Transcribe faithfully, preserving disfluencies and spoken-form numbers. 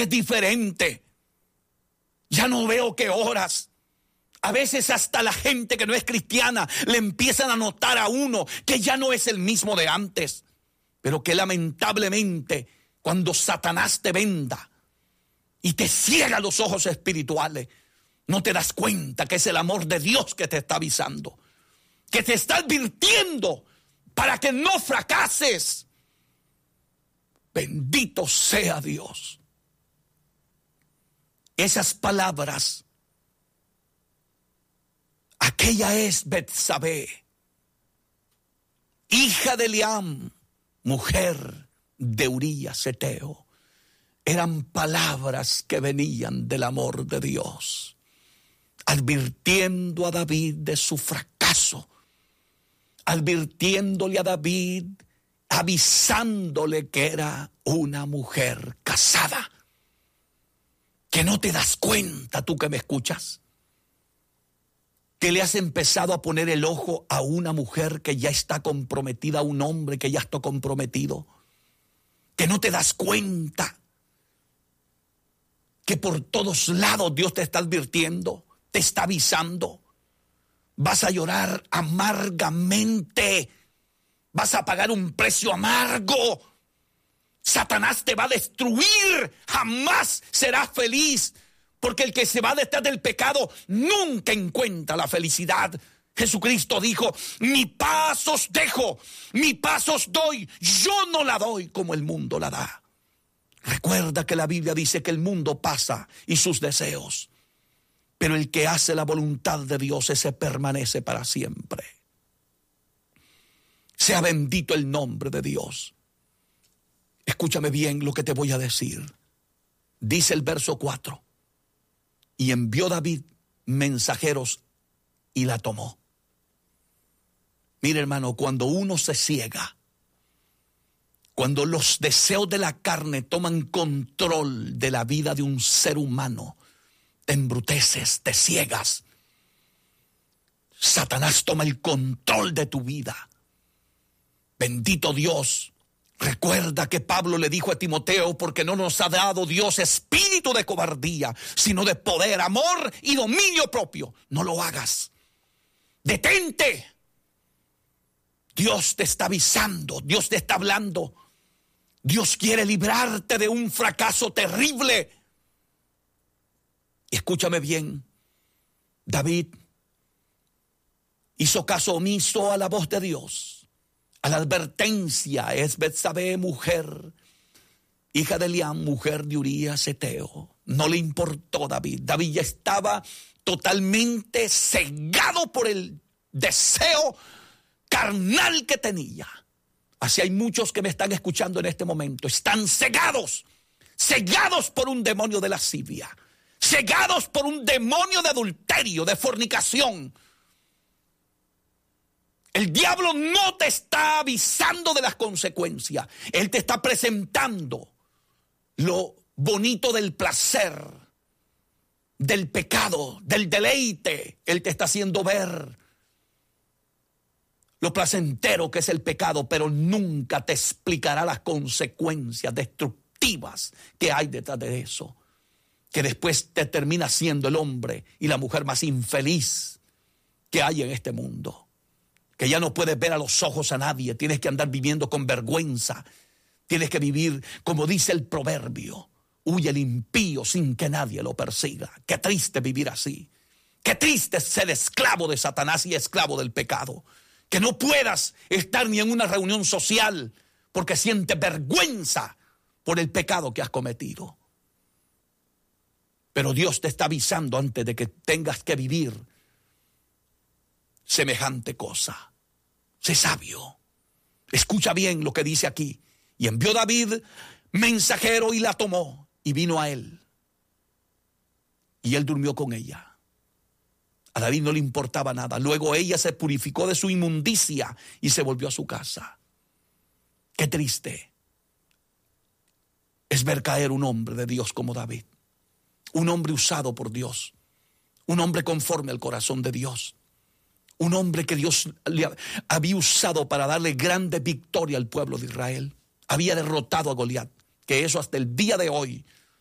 es diferente. Ya no veo que oras. A veces hasta la gente que no es cristiana le empiezan a notar a uno que ya no es el mismo de antes. Pero que lamentablemente cuando Satanás te venda y te ciega los ojos espirituales, no te das cuenta que es el amor de Dios que te está avisando, que te está advirtiendo para que no fracases. Bendito sea Dios. Esas palabras, aquella es Betsabé, hija de Eliam, mujer de Urías Eteo. Eran palabras que venían del amor de Dios, advirtiendo a David de su fracaso, advirtiéndole a David, avisándole que era una mujer casada. Que no te das cuenta, tú que me escuchas, que le has empezado a poner el ojo a una mujer que ya está comprometida, a un hombre que ya está comprometido. Que no te das cuenta que por todos lados Dios te está advirtiendo, te está avisando. Vas a llorar amargamente, vas a pagar un precio amargo. Satanás te va a destruir, jamás serás feliz, porque el que se va detrás del pecado nunca encuentra la felicidad. Jesucristo dijo, mi paz os dejo, mi paz os doy, yo no la doy como el mundo la da. Recuerda que la Biblia dice que el mundo pasa y sus deseos, pero el que hace la voluntad de Dios, ese permanece para siempre. Sea bendito el nombre de Dios. Escúchame bien lo que te voy a decir. Dice el verso cuatro. Y envió David mensajeros y la tomó. Mira, hermano, cuando uno se ciega, cuando los deseos de la carne toman control de la vida de un ser humano, te embruteces, te ciegas. Satanás toma el control de tu vida. Bendito Dios. Recuerda que Pablo le dijo a Timoteo, porque no nos ha dado Dios espíritu de cobardía, sino de poder, amor y dominio propio. No lo hagas. Detente. Dios te está avisando, Dios te está hablando. Dios quiere librarte de un fracaso terrible. Escúchame bien. David hizo caso omiso a la voz de Dios, a la advertencia. Es Betsabé, mujer, hija de Eliam, mujer de Urías Eteo. No le importó David. David ya estaba totalmente cegado por el deseo carnal que tenía. Así hay muchos que me están escuchando en este momento. Están cegados, cegados por un demonio de lascivia, cegados por un demonio de adulterio, de fornicación. El diablo no te está avisando de las consecuencias. Él te está presentando lo bonito del placer, del pecado, del deleite. Él te está haciendo ver lo placentero que es el pecado, pero nunca te explicará las consecuencias destructivas que hay detrás de eso, que después te termina siendo el hombre y la mujer más infeliz que hay en este mundo. Que ya no puedes ver a los ojos a nadie, tienes que andar viviendo con vergüenza, tienes que vivir como dice el proverbio, huye el impío sin que nadie lo persiga. Qué triste vivir así, qué triste ser esclavo de Satanás y esclavo del pecado, que no puedas estar ni en una reunión social porque sientes vergüenza por el pecado que has cometido. Pero Dios te está avisando antes de que tengas que vivir semejante cosa. Sé sabio. Escucha bien lo que dice aquí. Y envió David mensajero y la tomó y vino a él. Y él durmió con ella. A David no le importaba nada. Luego ella se purificó de su inmundicia y se volvió a su casa. Qué triste es ver caer un hombre de Dios como David. Un hombre usado por Dios. Un hombre conforme al corazón de Dios. Un hombre que Dios le había usado para darle grande victoria al pueblo de Israel. Había derrotado a Goliat, que eso hasta el día de hoy